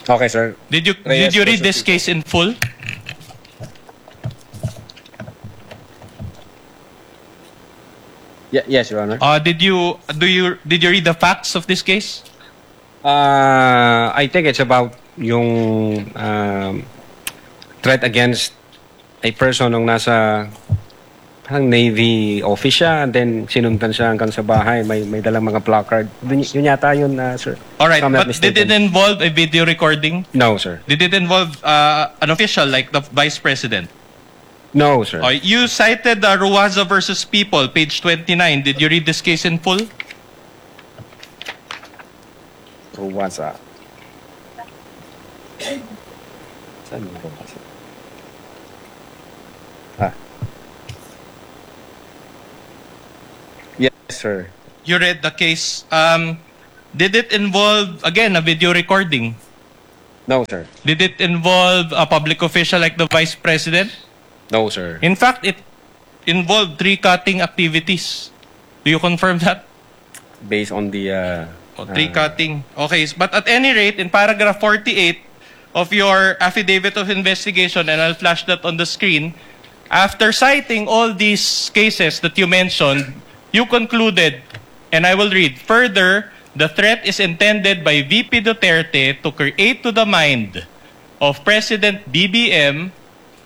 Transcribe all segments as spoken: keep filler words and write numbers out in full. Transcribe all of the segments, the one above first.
Okay, sir. Did you Reyes did you read versus this case in full? Ye- yes, Your Honor. Uh, did you do you did you read the facts of this case? Uh, I think it's about yung um, threat against a person nung nasa parang Navy office siya, and then sinundan siya hanggang sa bahay, may may dalang mga placard. Yun, yun yata yun, uh, sir. All right, If I'm not but did it mistaken. involve a video recording? No, sir. Did it involve uh, an official like the vice president? No, sir. Uh, you cited uh, Ruaza versus People, page twenty-nine. Did you read this case in full? Ruwaza. Saan yung Ruwaza? Ah. Yes, sir. You read the case. Um, did it involve, again, a video recording? No, sir. Did it involve a public official like the vice president? No, sir. In fact, it involved tree-cutting activities. Do you confirm that? Based on the... Uh, O, tree-cutting. Okay, but at any rate, in paragraph forty-eight of your affidavit of investigation, and I'll flash that on the screen, after citing all these cases that you mentioned, you concluded, and I will read, further, the threat is intended by V P Duterte to create to the mind of President B B M,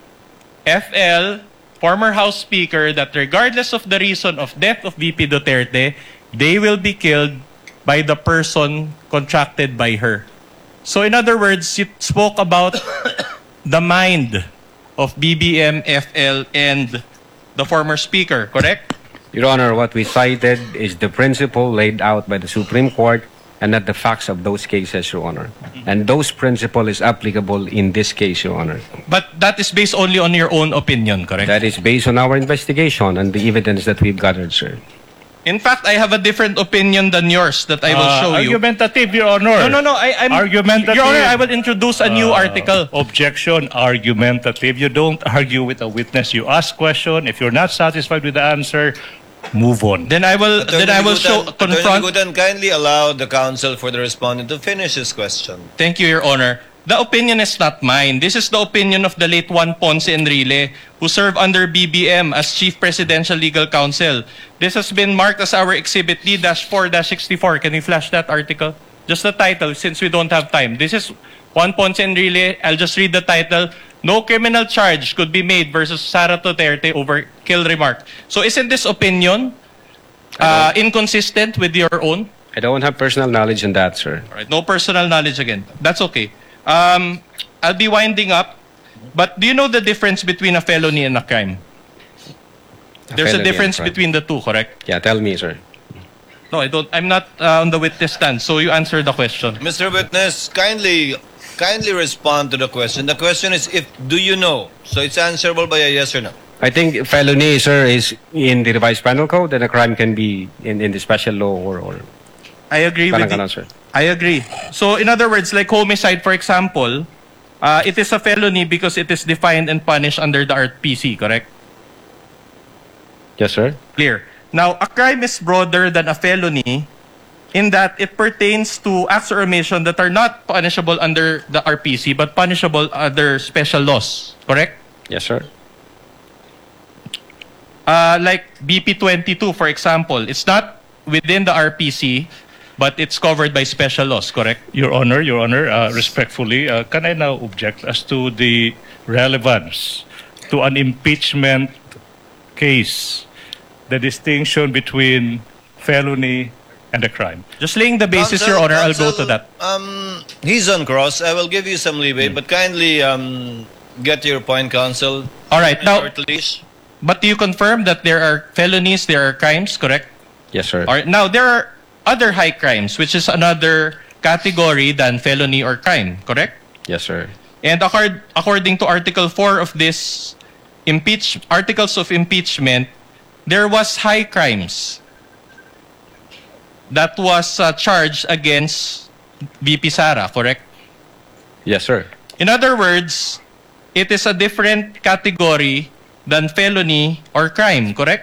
F L, former House Speaker, that regardless of the reason of death of V P Duterte, they will be killed by the person contracted by her. So in other words, you spoke about the mind of B B M, F L, and the former speaker, correct? Your Honor, what we cited is the principle laid out by the Supreme Court and not the facts of those cases, Your Honor. And those principle is applicable in this case, Your Honor. But that is based only on your own opinion, correct? That is based on our investigation and the evidence that we've gathered, sir. In fact, I have a different opinion than yours that I will Uh, show you. Argumentative, Your Honor. No, no, no. I, I'm, Argumentative. Your Honor, I will introduce a new Uh, article. Objection, argumentative. You don't argue with a witness. You ask question. If you're not satisfied with the answer, move on. Then I will, then I will show, Attorney confront. Gudan, kindly allow the counsel for the respondent to finish his question. Thank you, Your Honor. The opinion is not mine. This is the opinion of the late Juan Ponce Enrile, who served under B B M as Chief Presidential Legal Counsel. This has been marked as our Exhibit D four sixty-four. Can you flash that article? Just the title, since we don't have time. This is Juan Ponce Enrile. I'll just read the title. No criminal charge could be made versus Sara Duterte over kill remark. So isn't this opinion uh, inconsistent with your own? I don't have personal knowledge on that, sir. All right, no personal knowledge again. That's okay. Um, I'll be winding up. But do you know the difference between a felony and a crime? A There's a felony difference and crime. between the two, correct? Yeah, tell me, sir. No, I don't. I'm not uh, on the witness stand, so you answer the question. Mister Witness, kindly kindly respond to the question. The question is, if do you know? So it's answerable by a yes or no. I think felony, sir, is in the revised penal code, and a crime can be in, in the special law or... or I agree with Parang you. ganon, sir. I agree. So, in other words, like homicide, for example, uh, it is a felony because it is defined and punished under the R P C, correct? Yes, sir. Clear. Now, a crime is broader than a felony in that it pertains to acts or omission that are not punishable under the R P C but punishable under special laws, correct? Yes, sir. Uh, like B P twenty-two, for example, it's not within the R P C, but it's covered by special laws, correct? Your Honor, Your Honor, uh, respectfully, uh, can I now object as to the relevance to an impeachment case, the distinction between felony and a crime? Just laying the basis, Counsel, Your Honor, I'll go counsel, to that. Um, he's on cross. I will give you some leeway, but kindly um, get to your point, counsel. All right, now, Short leash. but do you confirm that there are felonies, there are crimes, correct? Yes, sir. All right, now, there are other high crimes, which is another category than felony or crime, correct? Yes, sir. And accord, according to Article four of this impeach, Articles of Impeachment, there was high crimes that was uh, charged against V P Sara, correct? Yes, sir. In other words, it is a different category than felony or crime, correct?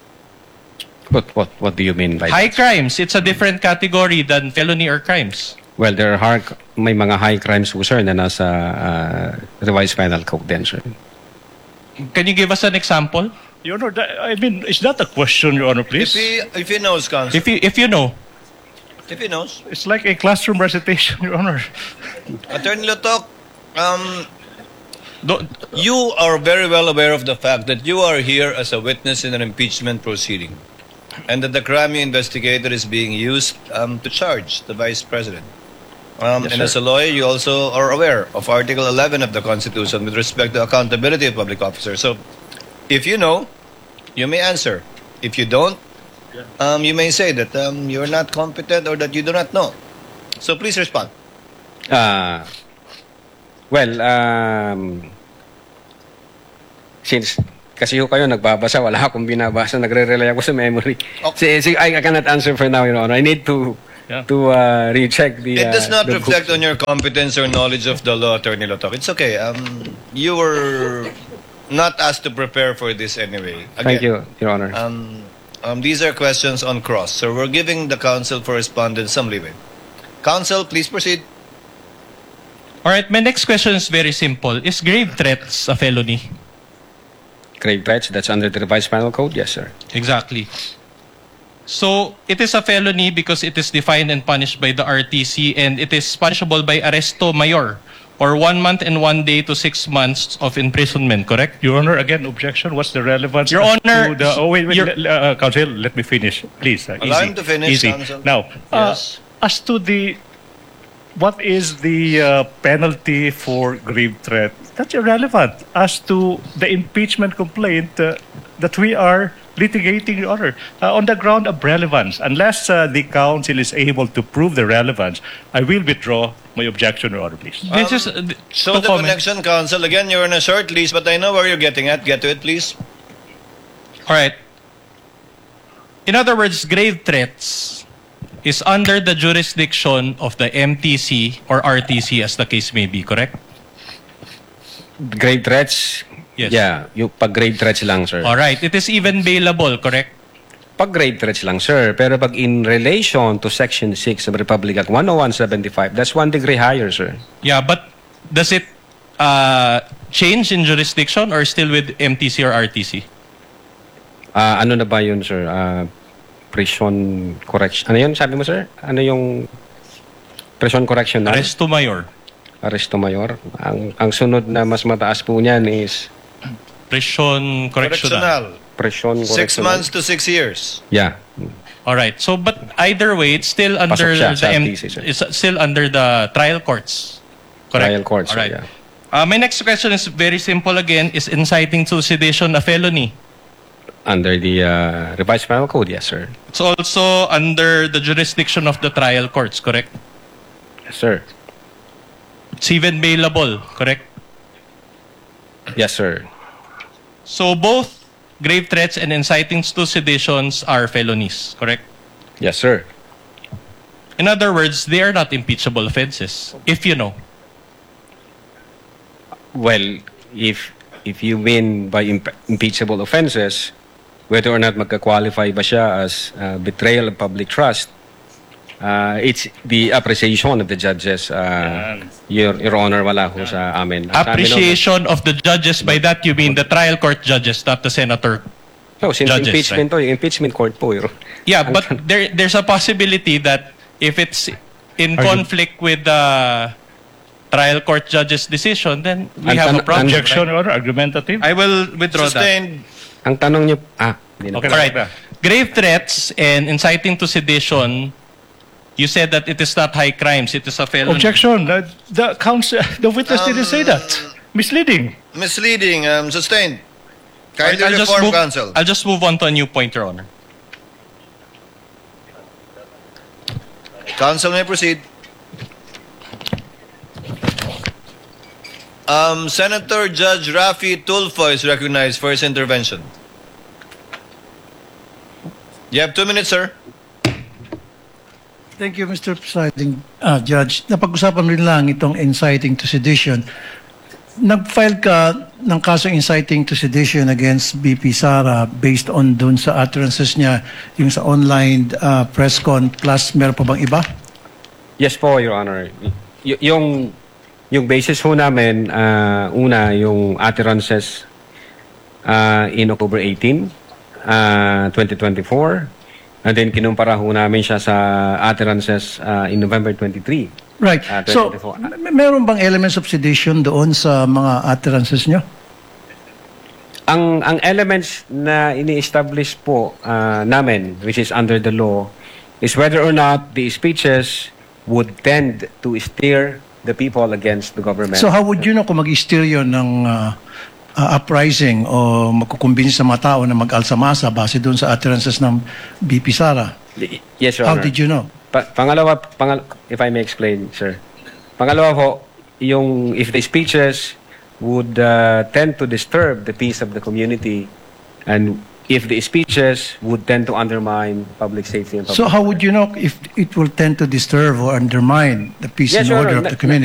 What, what, what do you mean by High that? crimes, it's a different category than felony or crimes. Well, there are high, may mga high crimes po, sir, na nasa uh, revised penal code din, sir. Can you give us an example? Your Honor, that, I mean, is that a question, Your Honor, If please? he, if he knows, counsel. If you if you know. If he knows. It's like a classroom recitation, Your Honor. Attorney Lotok, um, Do, you are very well aware of the fact that you are here as a witness in an impeachment proceeding, and that the crime you investigated is being used um, to charge the Vice President. Um, Yes, and sir. as a lawyer, you also are aware of Article eleven of the Constitution with respect to accountability of public officers. So, if you know, you may answer. If you don't, um, you may say that um, you're not competent or that you do not know. So please respond. Uh, well, um, since kasi ho kayo nagbabasa, wala akong binabasa, nagre-rely ako sa memory. Okay. Si, si, I, I cannot answer for now, Your Honor. I need to Yeah. to uh, recheck the. It does uh, not the reflect books. on your competence or knowledge of the law, Attorney Lotok. It's okay. Um, you were not asked to prepare for this anyway. Again, Thank you, Your Honor. Um, um, these are questions on cross, so we're giving the counsel for respondents some leeway. Counsel, please proceed. all right, my next question is very simple. Is grave threats a felony? Grave threats, that's under the revised penal code? Yes, sir. Exactly. So, it is a felony because it is defined and punished by the R T C, and it is punishable by arresto mayor, or one month and one day to six months of imprisonment, correct? Your Honor, again, objection. What's the relevance? Your as Honor, to the, oh, wait, wait, your- le- uh, Counsel, let me finish, please. Uh, Allow easy, him to finish, easy. Counsel. Now, uh, Yes. as to the, what is the uh, penalty for grave threat? That's irrelevant as to the impeachment complaint uh, that we are litigating, Your Honor, uh, on the ground of relevance. Unless uh, the counsel is able to prove the relevance, I will withdraw my objection, Your Honor, please. This Um, is uh, th- Show to the comment. connection, counsel. Again, you're on a short leash, but I know where you're getting at. Get to it, please. All right. In other words, grave threats is under the jurisdiction of the M T C or R T C, as the case may be, correct? Grave threats? Yes. Yeah, yung pag grave threats lang, sir. All right. It is even bailable, correct? Pag grave threats lang, sir. Pero pag in relation to Section six of Republic Act one oh one seventy-five, that's one degree higher, sir. Yeah, but does it uh, change in jurisdiction or still with M T C or R T C? Ah, ano na ba yun, sir? Ah, prison correction. Ano yun, sabi mo, sir? Ano yung prison correction na? Arresto mayor. Arresto mayor. Ang, ang sunod na mas mataas po niyan is Prison correctional. Correctional. prison correction. Six months to six years. Yeah. All right. So, but either way, it's still under Pasok siya the sa M- R T C, sir. it's still under the trial courts. Correct. Trial courts, All right. yeah. Uh, my next question is very simple again. Is inciting to sedition a felony? Under the uh, revised penal code, yes, sir. It's also under the jurisdiction of the trial courts, correct? Yes, sir. It's even bailable, correct? Yes, sir. So both grave threats and inciting to seditions are felonies, correct? Yes, sir. In other words, they are not impeachable offenses, if you know. Well, if if you mean by imp- impeachable offenses, whether or not magka-qualify ba siya as uh, betrayal of public trust, uh, it's the appreciation of the judges. Uh, your, your Honor, wala ho sa amin. Sa amin, Appreciation of the judges, by that you mean the trial court judges, not the senator. no, since judges, impeachment to, yung impeachment court po. Your, Yeah, but there there's a possibility that if it's in Are you- conflict with the trial court judge's decision, then we Ang have a tan- problem. Objection, right? Your Honor, argumentative. I will withdraw that. Sustained. ang tanong niyo, ah, hindi na. Okay. All right. Grave threats and inciting to sedition, you said that it is not high crimes, it is a felony. Objection. Uh, the counsel, the witness didn't say that. Misleading. Misleading. Um, sustained. All right, Kindly I'll just reform, move, counsel. I'll just move on to a new point, Your Honor. Counsel may proceed. Um, Senator Judge Rafi Tulfo is recognized for his intervention. You have two minutes, sir. Thank you, Mister Presiding uh, Judge. Napag-usapan rin lang itong inciting to sedition. Nag-file ka ng kaso inciting to sedition against B P Sara based on dun sa utterances niya, yung sa online uh, press con, plus meron pa bang iba? Yes po, Your Honor. Y- yung yung basis ho namin, ah, una, yung utterances ah, in October eighteenth, ah, twenty twenty-four. And then kinumpara ho namin siya sa utterances ah, in November twenty-third. Right. Ah, So, twenty twenty-four. m- meron bang elements of sedition doon sa mga utterances nyo? Ang ang elements na ini-establish po ah, namin, which is under the law, is whether or not the speeches would tend to steer the people against the government. So how would you know kung mag-steer yun ng uh, uh, uprising o magkukumbinsi sa mga tao na mag-alsamasa base doon sa utterances ng B P Sara? Y- yes, Your How Honor. did you know? Pa- pangalawa, pangal- if I may explain, sir. Pangalawa po, yung if the speeches would uh, tend to disturb the peace of the community, and if the speeches would tend to undermine public safety and public So how would you know if it will tend to disturb or undermine the peace Yes, and Your order Honor. of the community?